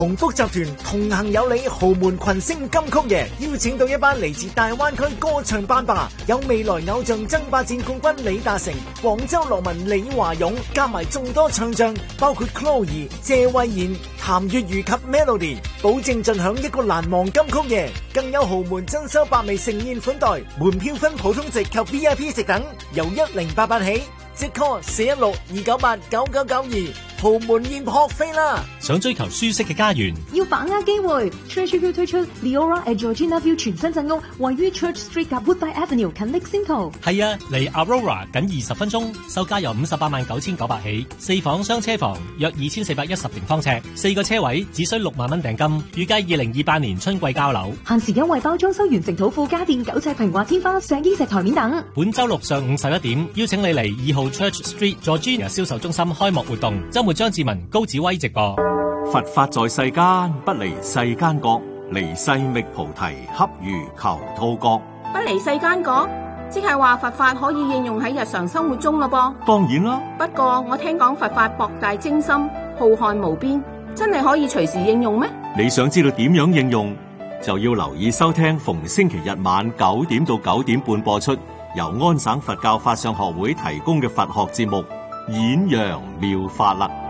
鴻福集團同行有你豪門群星金曲夜，邀請到一班嚟自大灣區歌唱班霸，有未來偶像爭霸戰冠軍李達成、廣州樂文李華勇，加埋眾多唱將，包括 Chloe、謝慧妍、譚粵瑜及 Melody， 保證盡享一個難忘金曲夜。更有豪門珍饈百味盛宴款待，門票分普通席及 VIP 席等，由1088起，即 call 416-298-9992。豪門宴撲飛啦！ 想追求舒適嘅家園， 要把握機會。Church 推出 Leora at Georgina View 全新鎮屋，位於 Church Street 及 Woodbine Avenue 近 Lexington。 係啊，離 Aurora 僅20分鐘，售價由589900起，4房雙車房，約2410平方尺，4個車位只需6萬蚊訂金，預計2028年春季交樓。 限時優惠包裝修完成土庫家電9尺平滑天花、石衣石台面等。 本周六上午11點，邀請你嚟2號 Church Street Georgina 銷售中心開幕活動，周末張志文、高子威直播。 佛法在世間，不離世間覺，離世覓菩提，恰如求兔角。 不離世間覺，即係話佛法可以應用喺日常生活中咯噃。 當然啦， 不過我聽講佛法博大精深，浩瀚無邊，真係可以隨時應用咩？ 你想知道點樣應用，就要留意收聽逢星期日晚9點到9點半播出，由安省佛教法相學會提供嘅佛學節目《演揚妙法》啦。